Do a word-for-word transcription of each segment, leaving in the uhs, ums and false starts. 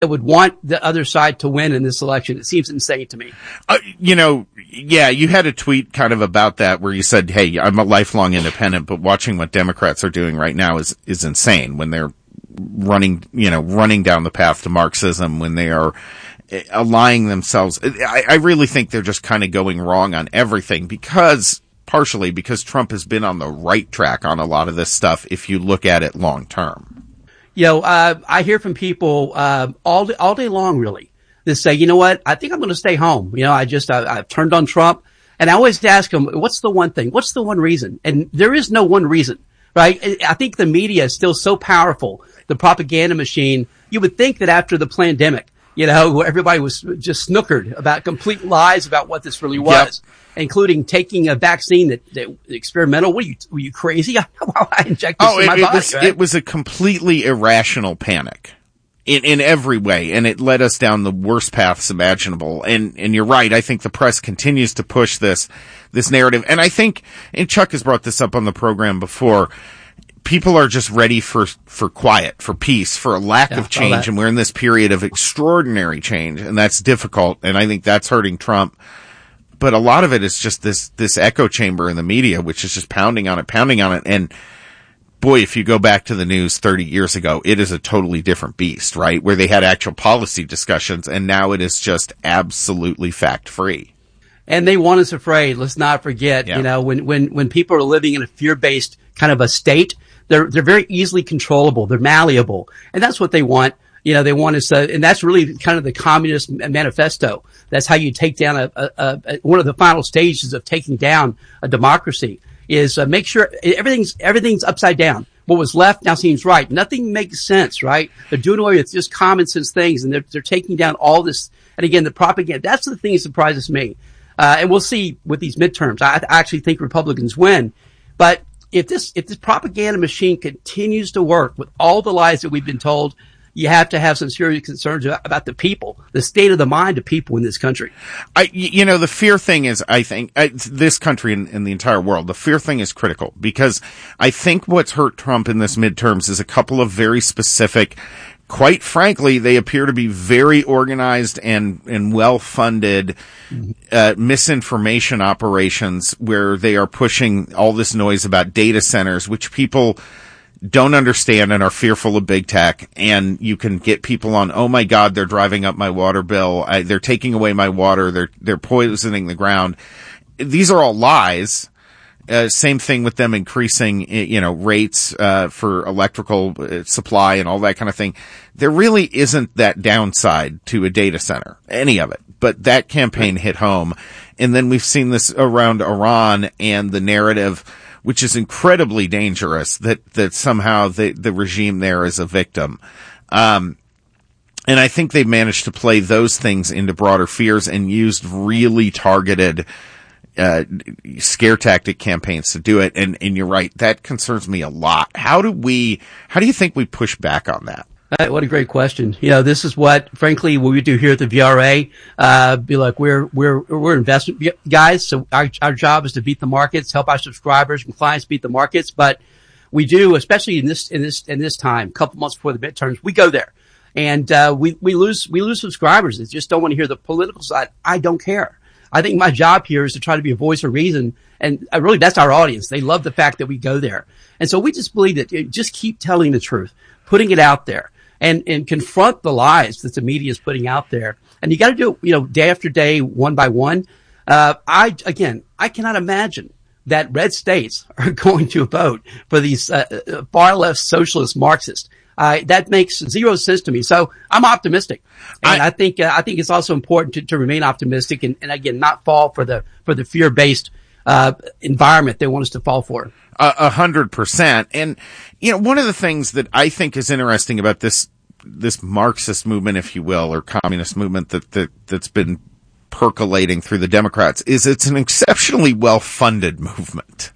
that would want the other side to win in this election. It seems insane to me. Uh, you know, yeah, you had a tweet kind of about that where you said, hey, I'm a lifelong independent, but watching what Democrats are doing right now is, is insane when they're running, you know, running down the path to Marxism, when they are allying themselves. I, I really think they're just kind of going wrong on everything because, partially because Trump has been on the right track on a lot of this stuff if you look at it long term. You know, uh, I hear from people, uh, all day, all day long, really, that say, you know what, I think I'm going to stay home. You know, I just, I, I've turned on Trump, and I always ask them, what's the one thing? What's the one reason? And there is no one reason, right? I think the media is still so powerful, the propaganda machine. You would think that after the pandemic, you know, where everybody was just snookered about complete lies about what this really was, yep. including taking a vaccine that, that experimental. What are you, were you crazy? I inject this oh, in it, my it body. Was, right? It was a completely irrational panic in, in every way, and it led us down the worst paths imaginable. And, and you're right. I think the press continues to push this, this narrative. And I think, and Chuck has brought this up on the program before, people are just ready for, for quiet, for peace, for a lack yeah, of change. And we're in this period of extraordinary change, and that's difficult. And I think that's hurting Trump. But a lot of it is just this, this echo chamber in the media, which is just pounding on it, pounding on it. And boy, if you go back to the news thirty years ago, it is a totally different beast, right? Where they had actual policy discussions, and now it is just absolutely fact free. And they want us afraid. Let's not forget, yeah. you know, when, when, when people are living in a fear-based kind of a state, They're, they're very easily controllable. They're malleable. And that's what they want. You know, they want us, uh, and that's really kind of the Communist Manifesto. That's how you take down a, a, a one of the final stages of taking down a democracy is uh, make sure everything's, everything's upside down. What was left now seems right. Nothing makes sense, right? They're doing away with just common sense things, and they're, they're taking down all this. And again, the propaganda, that's the thing that surprises me. Uh, and we'll see with these midterms. I, I actually think Republicans win, but If this, if this propaganda machine continues to work with all the lies that we've been told, you have to have some serious concerns about, about the people, the state of the mind of people in this country. I, you know, the fear thing is, I think, I, this country and, and the entire world, the fear thing is critical because I think what's hurt Trump in this midterms is a couple of very specific, quite frankly, they appear to be very organized and, and well-funded, uh, misinformation operations where they are pushing all this noise about data centers, which people don't understand and are fearful of big tech. And you can get people on, oh my God, they're driving up my water bill. I, they're taking away my water. They're, they're poisoning the ground. These are all lies. Uh, same thing with them increasing, you know, rates, uh, for electrical supply and all that kind of thing. There really isn't that downside to a data center, any of it. But that campaign hit home. And then we've seen this around Iran and the narrative, which is incredibly dangerous, that, that somehow the, the regime there is a victim. Um, and I think they've managed to play those things into broader fears and used really targeted uh, scare tactic campaigns to do it. And, and you're right. That concerns me a lot. How do we, how do you think we push back on that? Uh, what a great question. You know, this is what, frankly, what we do here at the V R A. Uh, be like, we're, we're, we're investment guys. So our, our job is to beat the markets, help our subscribers and clients beat the markets. But we do, especially in this, in this, in this time, a couple months before the midterms, we go there and, uh, we, we lose, we lose subscribers. They just don't want to hear the political side. I don't care. I think my job here is to try to be a voice of reason. And uh, really, that's our audience. They love the fact that we go there. And so we just believe that, just keep telling the truth, putting it out there. And, and confront the lies that the media is putting out there. And you got to do it, you know, day after day, one by one. Uh, I, again, I cannot imagine that red states are going to vote for these, uh, far left socialist Marxists. Uh, that makes zero sense to me. So I'm optimistic. And I, I think, uh, I think it's also important to, to remain optimistic and, and again, not fall for the, for the fear-based, uh, environment they want us to fall for. A hundred percent. And, you know, one of the things that I think is interesting about this, this Marxist movement, if you will, or communist movement that, that, that's been percolating through the Democrats is it's an exceptionally well-funded movement.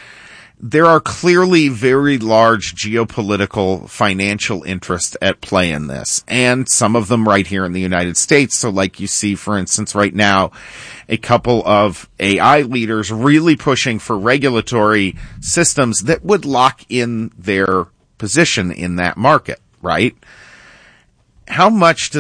There are clearly very large geopolitical financial interests at play in this, and some of them right here in the United States. So like you see, for instance, right now, a couple of A I leaders really pushing for regulatory systems that would lock in their position in that market, right? how much does